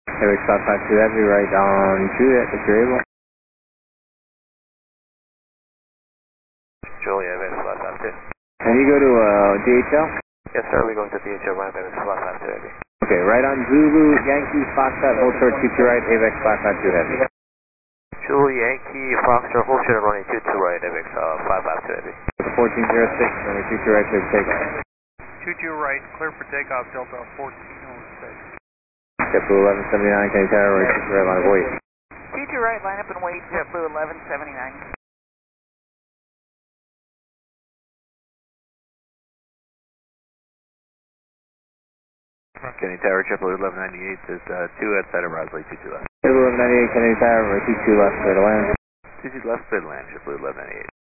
AVX 552 Heavy, right on Juliet, if you're able. Juliet, AVX 552. Can you go to DHL? Yes, sir, we're going to DHL, right, AVX 552 Heavy. Okay, right on Zulu, Yankee, Foxtrot, hold short, 22 right, AVX 552 Heavy. Zulu, Yankee, Foxtrot, hold short, running 22 right, AVX 552 Heavy. 1406, running 22 right, clear for takeoff. 22 right, clear for takeoff, Delta 1406. JetBlue 1179, can you tower, right, 22 right, line of wait. 22 right, line up and wait, JetBlue 1179. Kennedy Tower, JetBlue 1198, is 2 outside of Rosley, 22 left. JetBlue 1198, Kennedy Tower, right, 22 left, clear to land. 22 left, clear to land, JetBlue 1198.